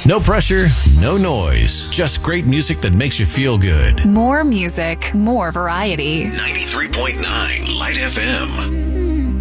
No pressure, no noise. Just great music that makes you feel good. More music, more variety. 93.9 Light FM.